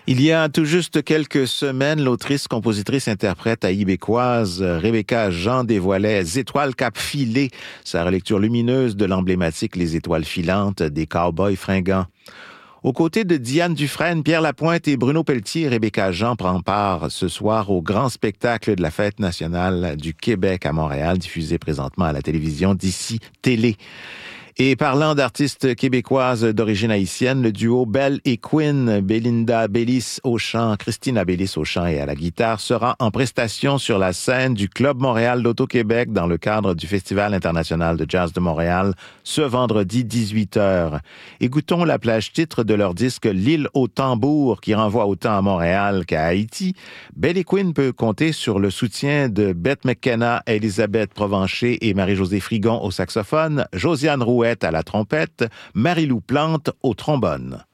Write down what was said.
Il y a tout juste quelques semaines, l'autrice, compositrice, interprète haïbécoise Rebecca Jean dévoilait Étoiles Cap Filé, sa relecture lumineuse de l'emblématique Les Étoiles filantes des Cowboys fringants. Aux côtés de Diane Dufresne, Pierre Lapointe et Bruno Pelletier, Rebecca Jean prend part ce soir au grand spectacle de la Fête nationale du Québec à Montréal, diffusé présentement à la télévision d'ici Télé. Et parlant d'artistes québécoises d'origine haïtienne, le duo Belle et Quinn, Belinda Bellis au chant, Christina Bellis au chant et à la guitare, sera en prestation sur la scène du Club Montréal d'Auto-Québec dans le cadre du Festival international de jazz de Montréal ce vendredi 18h. Écoutons la plage titre de leur disque L'île au tambour qui renvoie autant à Montréal qu'à Haïti. Belle et Quinn peut compter sur le soutien de Bette McKenna, Elisabeth Provencher et Marie-Josée Frigon au saxophone, Josiane Rouette à la trompette, Marie-Lou Plante au trombone.